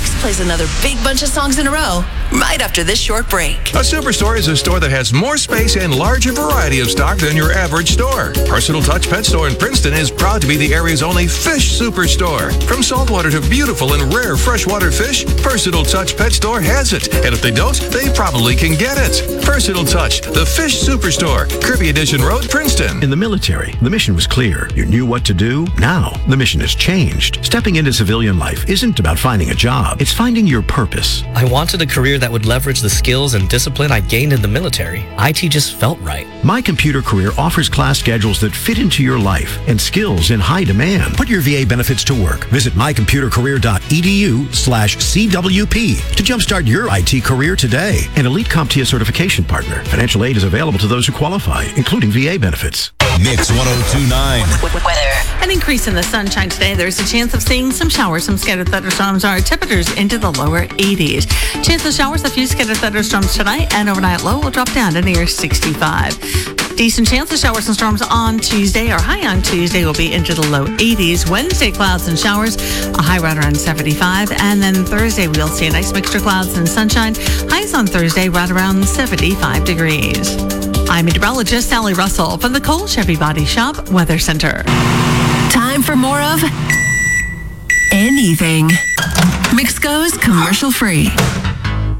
Mix plays another big bunch of songs in a row right after this short break. A Superstore is a store that has more space and larger variety of stock than your average store. Personal Touch Pet Store in Princeton is proud to be the area's only fish superstore. From saltwater to beautiful and rare freshwater fish, Personal Touch Pet Store has it. And if they don't, they probably can get it. Personal Touch, the Fish Superstore, Kirby Edition Road, Princeton. In the military, the mission was clear. You knew what to do. Now, the mission has changed. Stepping into civilian life isn't about finding a job. It's finding your purpose. I wanted a career that would leverage the skills and discipline I gained in the military. IT just felt right. My Computer Career offers class schedules that fit into your life and skills in high demand. Put your VA benefits to work. Visit mycomputercareer.edu/CWP to jumpstart your IT career today. An Elite CompTIA certification partner. Financial aid is available to those who qualify, including VA benefits. Mix 102.9. Weather. An increase in the sunshine today. There's a chance of seeing some showers. Some scattered thunderstorms. Our temperatures into the lower 80s. Chance of showers, a few scattered thunderstorms tonight, and overnight low will drop down to near 65. Decent chance of showers and storms on Tuesday. Our high on Tuesday will be into the low 80s. Wednesday, clouds and showers, a high right around 75. And then Thursday, we'll see a nice mixture of clouds and sunshine. Highs on Thursday right around 75 degrees. I'm meteorologist Sally Russell from the Cole Chevy Body Shop Weather Center. Time for more of anything. Mix goes commercial free.